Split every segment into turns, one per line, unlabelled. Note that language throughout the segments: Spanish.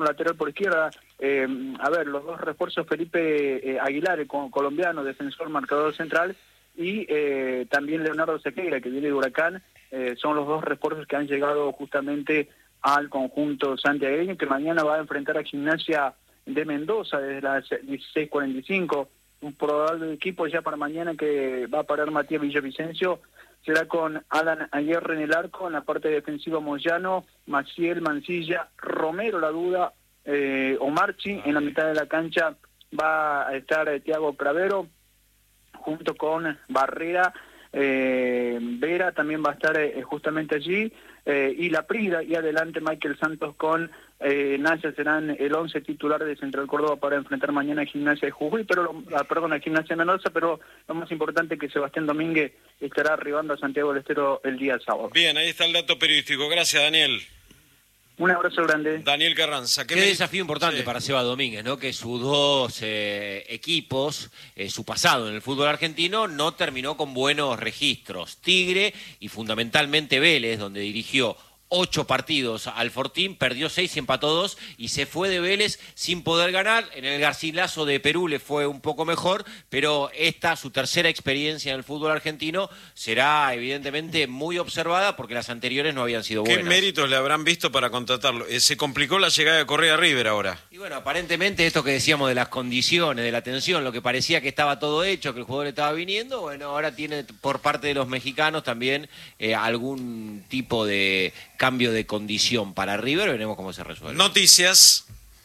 lateral por izquierda. Los dos refuerzos, Felipe Aguilar, colombiano, defensor, marcador central, y también Leonardo Sequeira, que viene de Huracán, son los dos refuerzos que han llegado justamente al conjunto santiagueño, que mañana va a enfrentar a Gimnasia de Mendoza desde las 16:45. Un probable equipo ya para mañana que va a parar Matías Villavicencio será con Alan Aguirre en el arco, en la parte defensiva Moyano, Maciel, Mancilla, Romero la duda, Omarchi. En la mitad de la cancha va a estar Thiago Cravero junto con Barrera, Vera también va a estar justamente allí, y Laprida, y adelante Michael Santos con Naya serán el 11 titular de Central Córdoba para enfrentar mañana a Gimnasia de Jujuy, a Gimnasia de Mendoza, pero lo más importante es que Sebastián Domínguez estará arribando a Santiago del Estero el día sábado.
Bien, ahí está el dato periodístico. Gracias, Daniel.
Un abrazo grande.
Daniel Carranza.
Qué desafío importante para Seba Domínguez, ¿no? Que sus dos equipos, su pasado en el fútbol argentino, no terminó con buenos registros. Tigre y fundamentalmente Vélez, donde dirigió 8 partidos al Fortín, perdió 6 y empató 2 y se fue de Vélez sin poder ganar. En el Garcilaso de Perú le fue un poco mejor, pero esta, su tercera experiencia en el fútbol argentino, será evidentemente muy observada porque las anteriores no habían sido buenas.
¿Qué méritos le habrán visto para contratarlo? Se complicó la llegada de Correa a River ahora.
Y bueno, aparentemente esto que decíamos de las condiciones, de la tensión, lo que parecía que estaba todo hecho, que el jugador estaba viniendo, bueno, ahora tiene por parte de los mexicanos también algún tipo de cambio de condición para River. Veremos cómo se resuelve.
Noticias.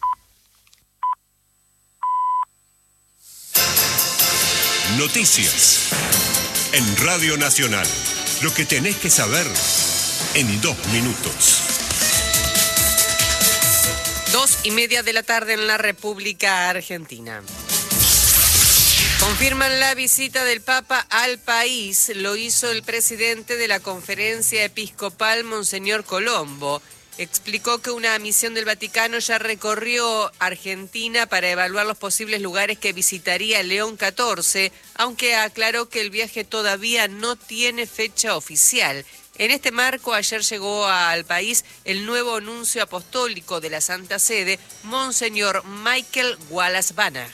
Noticias. En Radio Nacional. Lo que tenés que saber en 2 minutos.
2:30 de la tarde en la República Argentina. Confirman la visita del Papa al país. Lo hizo el presidente de la Conferencia Episcopal, Monseñor Colombo. Explicó que una misión del Vaticano ya recorrió Argentina para evaluar los posibles lugares que visitaría León XIV, aunque aclaró que el viaje todavía no tiene fecha oficial. En este marco, ayer llegó al país el nuevo nuncio apostólico de la Santa Sede, Monseñor Michael Wallace Banach.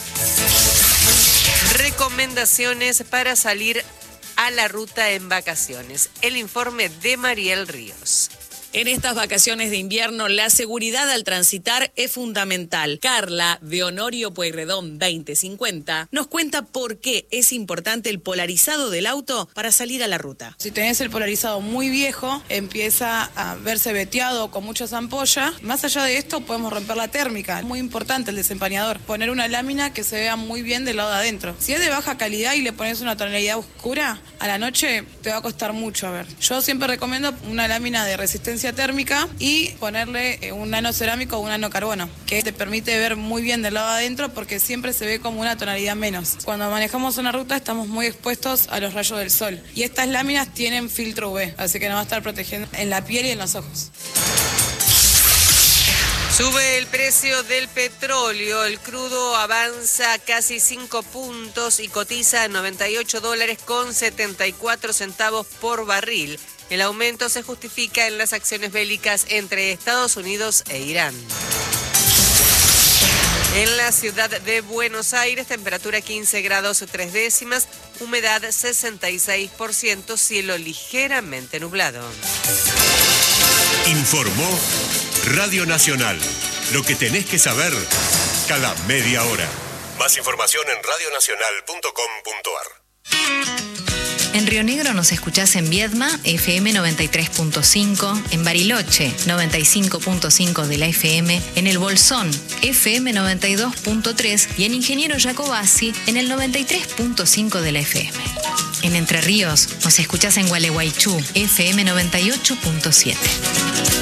Recomendaciones para salir a la ruta en vacaciones. El informe de Mariel Ríos.
En estas vacaciones de invierno, la seguridad al transitar es fundamental. Carla, de Honorio Pueyrredón 2050, nos cuenta por qué es importante el polarizado del auto para salir a la ruta.
Si tenés el polarizado muy viejo, empieza a verse veteado con muchas ampollas. Más allá de esto, podemos romper la térmica. Es muy importante el desempañador. Poner una lámina que se vea muy bien del lado de adentro. Si es de baja calidad y le pones una tonalidad oscura, a la noche te va a costar mucho. A ver, yo siempre recomiendo una lámina de resistencia térmica y ponerle un nanocerámico o un nanocarbono, que te permite ver muy bien del lado de adentro porque siempre se ve como una tonalidad menos. Cuando manejamos una ruta estamos muy expuestos a los rayos del sol y estas láminas tienen filtro UV, así que nos va a estar protegiendo en la piel y en los ojos.
Sube el precio del petróleo, el crudo avanza casi 5 puntos y cotiza a $98.74 por barril. El aumento se justifica en las acciones bélicas entre Estados Unidos e Irán. En la ciudad de Buenos Aires, temperatura 15 grados 3 décimas, humedad 66%, cielo ligeramente nublado.
Informó Radio Nacional. Lo que tenés que saber cada media hora. Más información en radionacional.com.ar.
En Río Negro nos escuchás en Viedma, FM 93.5, en Bariloche, 95.5 de la FM, en El Bolsón, FM 92.3 y en Ingeniero Jacobasi, en el 93.5 de la FM. En Entre Ríos nos escuchás en Gualeguaychú, FM 98.7.